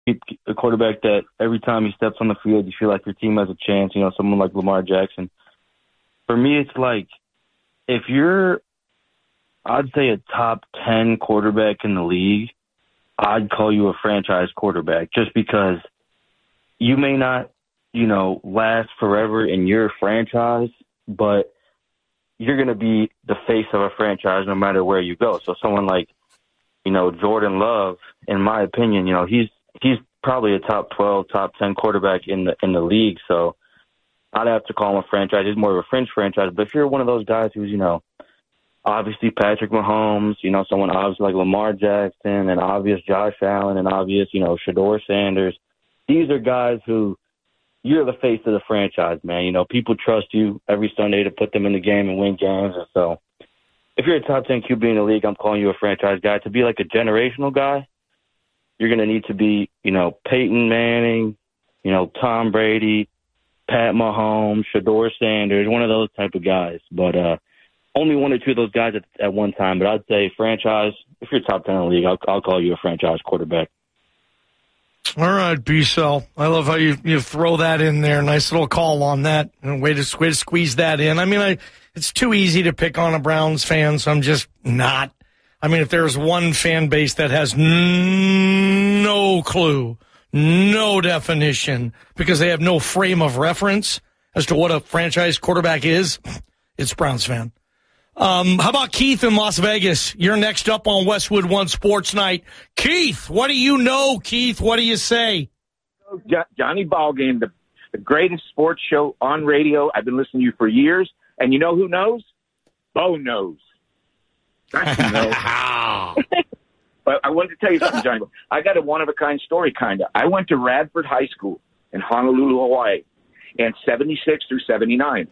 a quarterback that every time he steps on the field, you feel like your team has a chance, someone like Lamar Jackson. For me, it's like if you're, I'd say, a top 10 quarterback in the league, I'd call you a franchise quarterback just because you may not, last forever in your franchise, but you're going to be the face of a franchise no matter where you go. So someone like, Jordan Love, in my opinion, he's probably a top 12, top 10 quarterback in the league. So I'd have to call him a franchise. He's more of a fringe franchise. But if you're one of those guys who's, obviously Patrick Mahomes, someone obvious like Lamar Jackson, and obvious Josh Allen, and obvious, Shedeur Sanders, these are guys who you're the face of the franchise, man. People trust you every Sunday to put them in the game and win games. And so if you're a top 10 QB in the league, I'm calling you a franchise guy. To be like a generational guy, you're going to need to be, Peyton Manning, Tom Brady, Pat Mahomes, Shedeur Sanders, one of those type of guys. But only one or two of those guys at one time. But I'd say franchise, if you're top 10 in the league, I'll call you a franchise quarterback. All right, B-Cell. I love how you throw that in there. Nice little call on that. And way to squeeze that in. I mean, it's too easy to pick on a Browns fan, so I'm just not. I mean, if there's one fan base that has no clue, no definition, because they have no frame of reference as to what a franchise quarterback is, it's Browns fan. How about Keith in Las Vegas? You're next up on Westwood One Sports Night. Keith, what do you know, Keith? What do you say? Johnny Ballgame, the greatest sports show on radio. I've been listening to you for years. And you know who knows? Bo knows. That's who knows. But I wanted to tell you something, Johnny. I got a one-of-a-kind story, kind of. I went to Radford High School in Honolulu, Hawaii, in 76 through 79.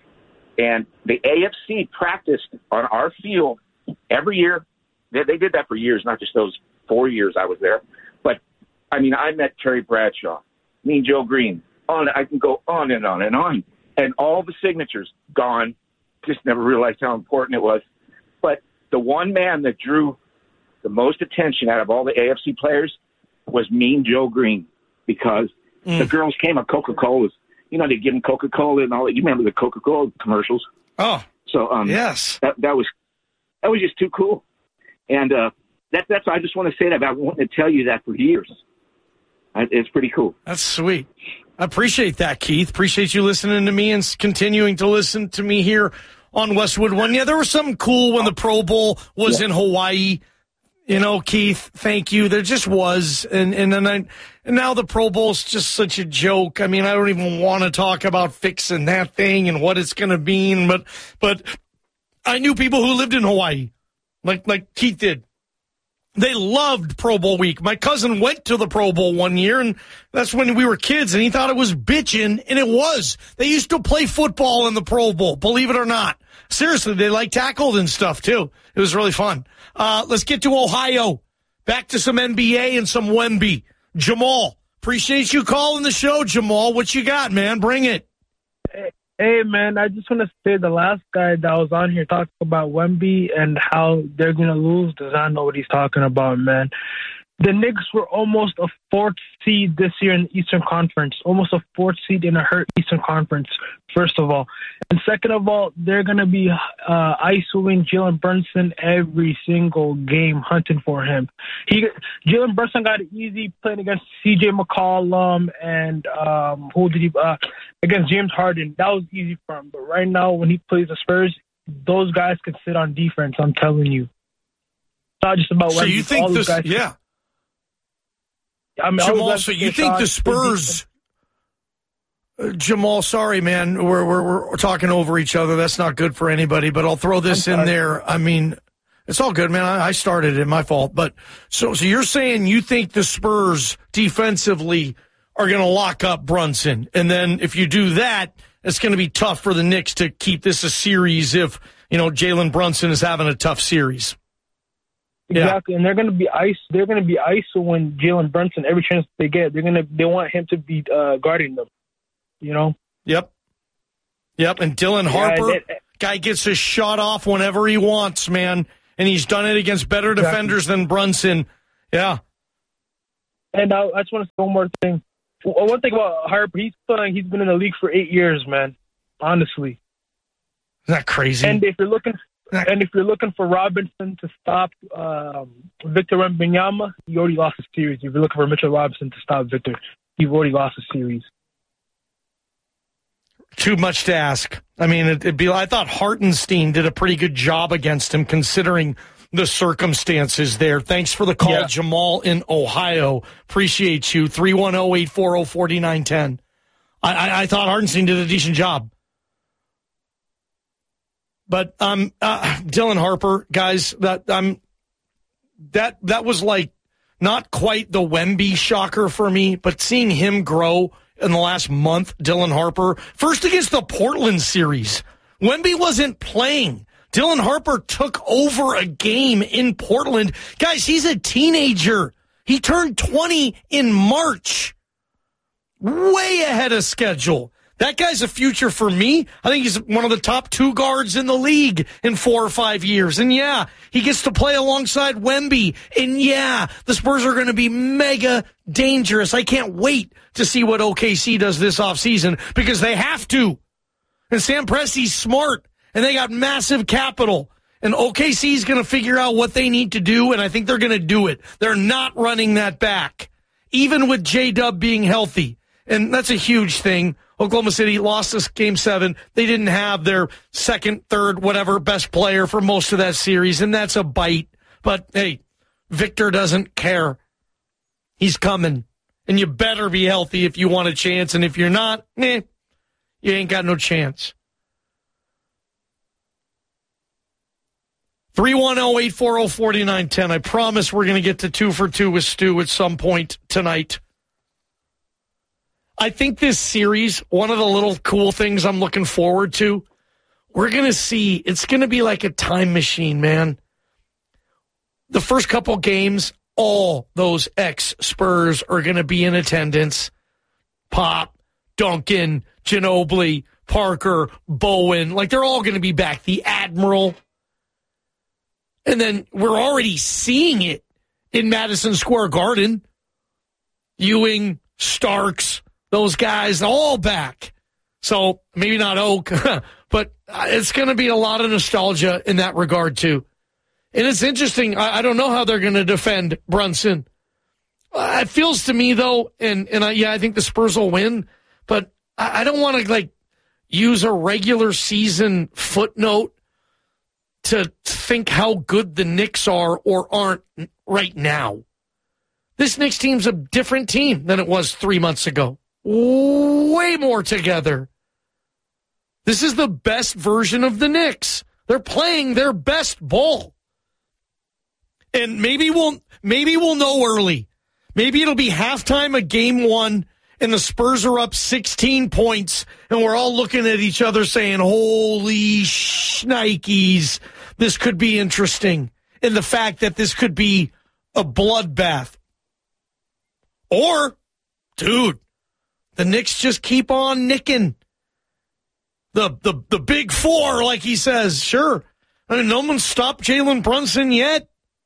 And the AFC practiced on our field every year. They did that for years, not just those 4 years I was there. But, I met Terry Bradshaw, Mean Joe Green. I can go on and on and on. And all the signatures gone. Just never realized how important it was. But the one man that drew the most attention out of all the AFC players was Mean Joe Green, because the girls came at Coca-Cola's. They give them Coca-Cola and all that. You remember the Coca-Cola commercials? Oh, so yes, that was just too cool. And that's I just want to say that. I've been wanting to tell you that for years. It's pretty cool. That's sweet. I appreciate that, Keith. Appreciate you listening to me and continuing to listen to me here on Westwood One. Yeah, there was something cool when the Pro Bowl was in Hawaii. Keith, thank you. There just was. And now the Pro Bowl's just such a joke. I don't even want to talk about fixing that thing and what it's going to mean. But I knew people who lived in Hawaii, like Keith did. They loved Pro Bowl week. My cousin went to the Pro Bowl one year, and that's when we were kids, and he thought it was bitching, and it was. They used to play football in the Pro Bowl, believe it or not. Seriously, they tackled and stuff, too. It was really fun. Let's get to Ohio. Back to some NBA and some Wemby. Jamal, appreciate you calling the show, Jamal. What you got, man? Bring it. Hey, man, I just want to say the last guy that was on here talking about Wemby and how they're going to lose does not know what he's talking about, man. The Knicks were almost a fourth seed this year in the Eastern Conference, almost a fourth seed in a hurt Eastern Conference, first of all. And second of all, they're going to be ISOing Jalen Brunson every single game, hunting for him. Jalen Brunson got it easy playing against C.J. McCollum and against James Harden. That was easy for him. But right now, when he plays the Spurs, those guys can sit on defense, I'm telling you. It's not just about so you think this, guys yeah. Jamal, so you think the Spurs... Jamal, sorry, man. We're talking over each other. That's not good for anybody, but I'll throw this in there. It's all good, man. I started it. My fault. But so you're saying you think the Spurs defensively are going to lock up Brunson, and then if you do that, it's going to be tough for the Knicks to keep this a series if, Jalen Brunson is having a tough series. Exactly, and they're going to be ISOing Jalen Brunson every chance they get. They want him to be guarding them. Yep. And Dylan Harper, guy gets his shot off whenever he wants, man, and he's done it against better defenders than Brunson. Yeah. And I just want to say one more thing. One thing about Harper, he's been in the league for 8 years, man. Honestly. Isn't that crazy? And if you're looking for Robinson to stop Victor Wembanyama, you already lost a series. If you're looking for Mitchell Robinson to stop Victor, you've already lost a series. Too much to ask. I mean, I thought Hartenstein did a pretty good job against him, considering the circumstances there. Thanks for the call, yeah. Jamal in Ohio. Appreciate you. 310-840-4910. I thought Hartenstein did a decent job. But Dylan Harper, guys, that was like not quite the Wemby shocker for me, but seeing him grow in the last month, Dylan Harper, first against the Portland series. Wemby wasn't playing. Dylan Harper took over a game in Portland. Guys, he's a teenager. He turned 20 in March. Way ahead of schedule. That guy's a future for me. I think he's one of the top 2 guards in the league in 4 or 5 years. And yeah, he gets to play alongside Wemby. And yeah, the Spurs are going to be mega dangerous. I can't wait to see what OKC does this offseason because they have to. And Sam Presti's smart. And they got massive capital. And OKC is going to figure out what they need to do, and I think they're going to do it. They're not running that back, even with J-Dub being healthy. And that's a huge thing. Oklahoma City lost this Game 7. They didn't have their second, third, whatever, best player for most of that series, and that's a bite. But, hey, Victor doesn't care. He's coming. And you better be healthy if you want a chance, and if you're not, you ain't got no chance. 310-840-4910. I promise we're going to get to 2 for 2 with Stu at some point tonight. I think this series, one of the little cool things I'm looking forward to, we're going to see, it's going to be like a time machine, man. The first couple games, all those ex-Spurs are going to be in attendance. Pop, Duncan, Ginobili, Parker, Bowen, like they're all going to be back. The Admiral. And then we're already seeing it in Madison Square Garden. Ewing, Starks, those guys, all back. So maybe not Oak, but it's going to be a lot of nostalgia in that regard, too. And it's interesting. I don't know how they're going to defend Brunson. It feels to me, though, and I think the Spurs will win, but I don't want to, use a regular season footnote to think how good the Knicks are or aren't right now. This Knicks team's a different team than it was 3 months ago. Way more together. This is the best version of the Knicks. They're playing their best ball. And maybe we'll know early. Maybe it'll be halftime of game 1 and the Spurs are up 16 points and we're all looking at each other saying, holy shnikes, this could be interesting. And the fact that this could be a bloodbath. Or, dude, the Knicks just keep on nicking. The big 4, like he says. Sure. I mean, no one's stopped Jalen Brunson yet.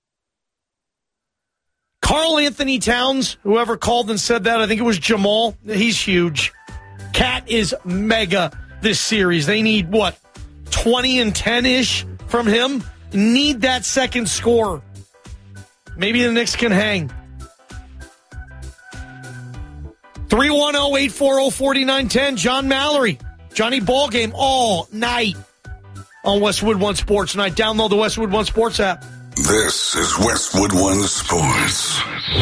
Karl Anthony Towns, whoever called and said that, I think it was Jamal. He's huge. Cat is mega this series. They need, 20 and 10-ish from him? Need that second score. Maybe the Knicks can hang. 310-840-4910. John Mallory. Johnny Ballgame all night on Westwood One Sports Night. Download the Westwood One Sports app. This is Westwood One Sports.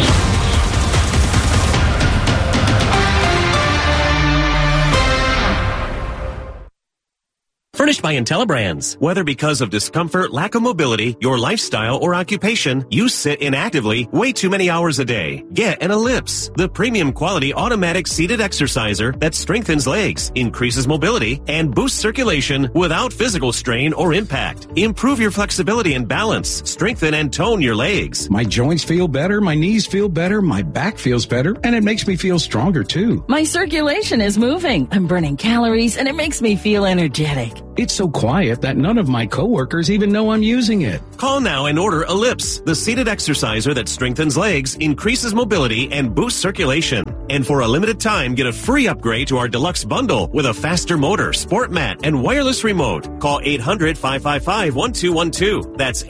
Furnished by IntelliBrands. Whether because of discomfort, lack of mobility, your lifestyle, or occupation, you sit inactively way too many hours a day. Get an Ellipse, the premium quality automatic seated exerciser that strengthens legs, increases mobility, and boosts circulation without physical strain or impact. Improve your flexibility and balance. Strengthen and tone your legs. My joints feel better, my knees feel better, my back feels better, and it makes me feel stronger too. My circulation is moving. I'm burning calories, and it makes me feel energetic. It's so quiet that none of my coworkers even know I'm using it. Call now and order Ellipse, the seated exerciser that strengthens legs, increases mobility, and boosts circulation. And for a limited time, get a free upgrade to our deluxe bundle with a faster motor, sport mat, and wireless remote. Call 800-555-1212. That's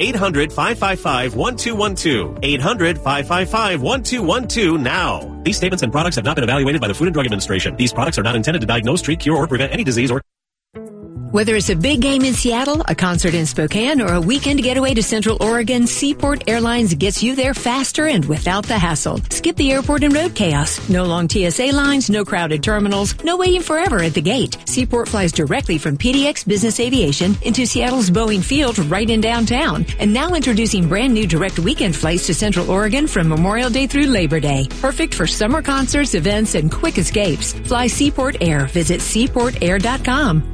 800-555-1212. 800-555-1212 now. These statements and products have not been evaluated by the Food and Drug Administration. These products are not intended to diagnose, treat, cure, or prevent any disease or... Whether it's a big game in Seattle, a concert in Spokane, or a weekend getaway to Central Oregon, Seaport Airlines gets you there faster and without the hassle. Skip the airport and road chaos. No long TSA lines, no crowded terminals, no waiting forever at the gate. Seaport flies directly from PDX Business Aviation into Seattle's Boeing Field right in downtown. And now introducing brand new direct weekend flights to Central Oregon from Memorial Day through Labor Day. Perfect for summer concerts, events, and quick escapes. Fly Seaport Air. Visit seaportair.com.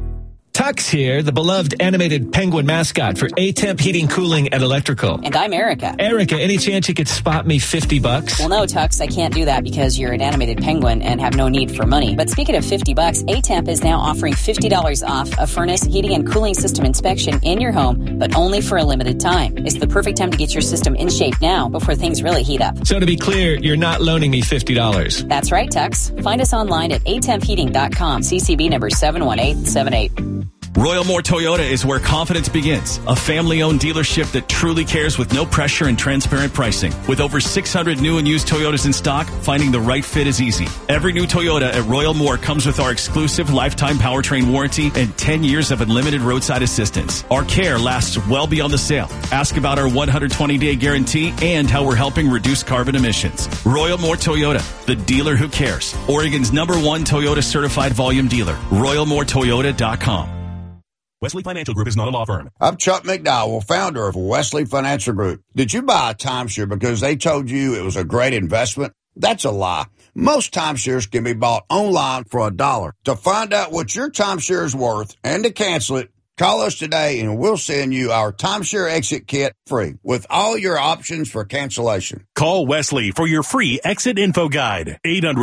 Tux here, the beloved animated penguin mascot for A-Temp Heating, Cooling, and Electrical. And I'm Erica. Erica, any chance you could spot me $50? Well, no, Tux, I can't do that because you're an animated penguin and have no need for money. But speaking of $50, A-Temp is now offering $50 off a furnace, heating, and cooling system inspection in your home, but only for a limited time. It's the perfect time to get your system in shape now before things really heat up. So to be clear, you're not loaning me $50. That's right, Tux. Find us online at atempheating.com, CCB number 71878. Royal Moore Toyota is where confidence begins. A family-owned dealership that truly cares with no pressure and transparent pricing. With over 600 new and used Toyotas in stock, finding the right fit is easy. Every new Toyota at Royal Moore comes with our exclusive lifetime powertrain warranty and 10 years of unlimited roadside assistance. Our care lasts well beyond the sale. Ask about our 120-day guarantee and how we're helping reduce carbon emissions. Royal Moore Toyota, the dealer who cares. Oregon's #1 Toyota certified volume dealer. RoyalMooreToyota.com. Wesley Financial Group is not a law firm. I'm Chuck McDowell, founder of Wesley Financial Group. Did you buy a timeshare because they told you it was a great investment? That's a lie. Most timeshares can be bought online for $1. To find out what your timeshare is worth and to cancel it, call us today and we'll send you our timeshare exit kit free with all your options for cancellation. Call Wesley for your free exit info guide.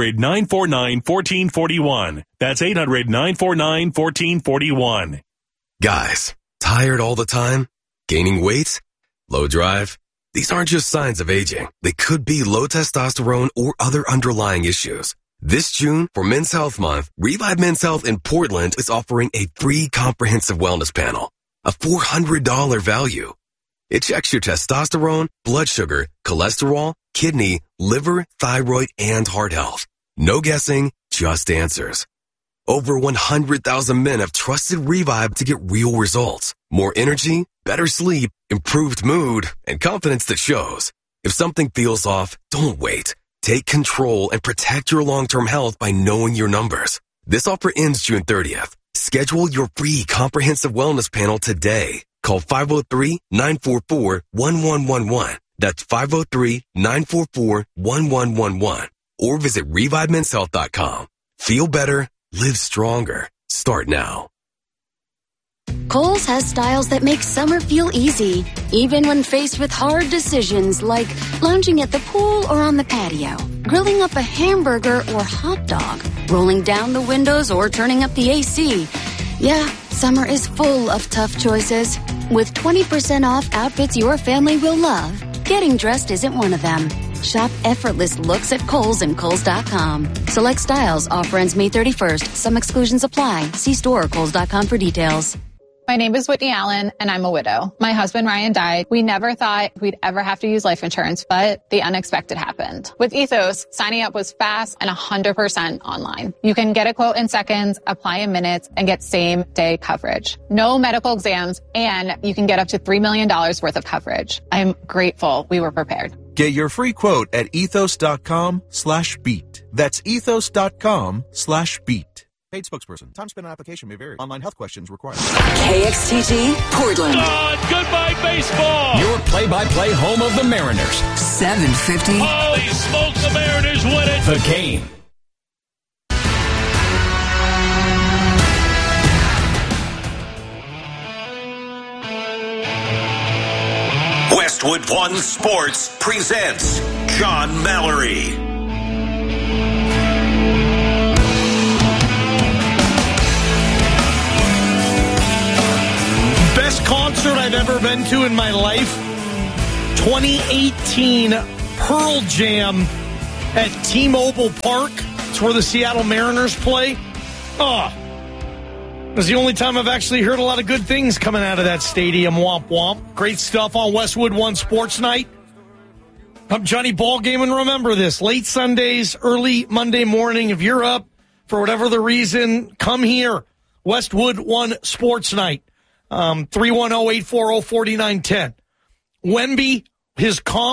800-949-1441. That's 800-949-1441. Guys, tired all the time? Gaining weight? Low drive? These aren't just signs of aging. They could be low testosterone or other underlying issues. This June, for Men's Health Month, Revive Men's Health in Portland is offering a free comprehensive wellness panel, a $400 value. It checks your testosterone, blood sugar, cholesterol, kidney, liver, thyroid, and heart health. No guessing, just answers. Over 100,000 men have trusted Revive to get real results. More energy, better sleep, improved mood, and confidence that shows. If something feels off, don't wait. Take control and protect your long-term health by knowing your numbers. This offer ends June 30th. Schedule your free comprehensive wellness panel today. Call 503-944-1111. That's 503-944-1111. Or visit ReviveMen'sHealth.com. Feel better. Live stronger. Start now. Kohl's has styles that make summer feel easy, even when faced with hard decisions like lounging at the pool or on the patio, grilling up a hamburger or hot dog, rolling down the windows or turning up the AC. Yeah, summer is full of tough choices. With 20% off outfits your family will love, getting dressed isn't one of them. Shop effortless looks at Kohl's and Kohl's.com. Select styles. Offer ends May 31st. Some exclusions apply. See store or Kohl's.com for details. My name is Whitney Allen, and I'm a widow. My husband, Ryan, died. We never thought we'd ever have to use life insurance, but the unexpected happened. With Ethos, signing up was fast and 100% online. You can get a quote in seconds, apply in minutes, and get same-day coverage. No medical exams, and you can get up to $3 million worth of coverage. I'm grateful we were prepared. Get your free quote at ethos.com/beat. That's ethos.com/beat. Paid spokesperson. Time spent on application may vary. Online health questions required. KXTG, Portland. Goodbye, baseball. Your play-by-play home of the Mariners. 750. Holy smokes, the Mariners win it. The Game. Westwood One Sports presents John Mallory. been to in my life. 2018 Pearl Jam at T-Mobile Park. It's where the Seattle Mariners play. It was the only time I've actually heard a lot of good things coming out of that stadium. Womp womp. Great stuff on Westwood One Sports Night. I'm Johnny Ballgame, and remember this, late Sundays, early Monday morning, if you're up for whatever the reason, come here. Westwood One Sports Night, 310-840-4910. Wemby, his comp